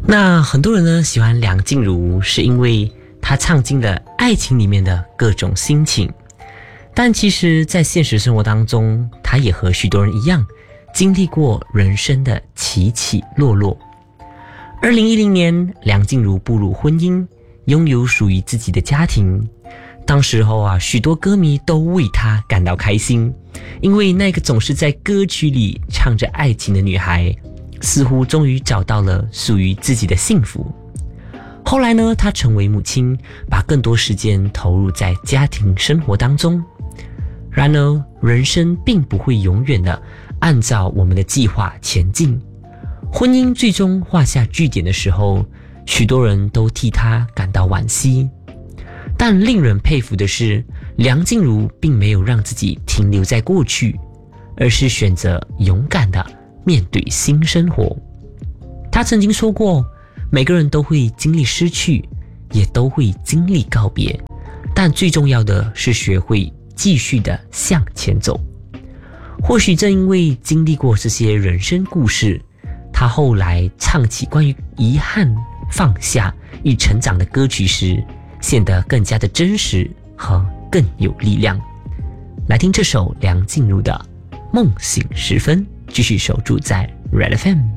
那很多人呢喜欢梁静茹，是因为她唱尽了爱情里面的各种心情。但其实在现实生活当中，她也和许多人一样，经历过人生的起起落落。2010年，梁静茹步入婚姻，拥有属于自己的家庭。当时候许多歌迷都为她感到开心，因为那个总是在歌曲里唱着爱情的女孩，似乎终于找到了属于自己的幸福。后来呢，她成为母亲，把更多时间投入在家庭生活当中。然而，人生并不会永远的按照我们的计划前进。婚姻最终画下句点的时候，许多人都替她感到惋惜。但令人佩服的是，梁静茹并没有让自己停留在过去，而是选择勇敢的面对新生活。她曾经说过，每个人都会经历失去，也都会经历告别，但最重要的是学会继续的向前走。或许正因为经历过这些人生故事，她后来唱起关于遗憾、放下与成长的歌曲时，显得更加的真实和更有力量。来听这首梁静茹的《梦醒时分》，继续守住在 Red FM。